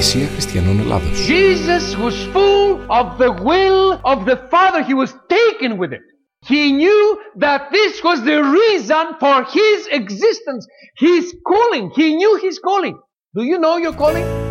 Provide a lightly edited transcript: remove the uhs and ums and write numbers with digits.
Εκκλησία Χριστιανών Ελλάδος. Jesus was full of the will of the Father. He was taken with it. He knew that this was the reason for his existence, his calling. He knew his calling. Do you know your calling?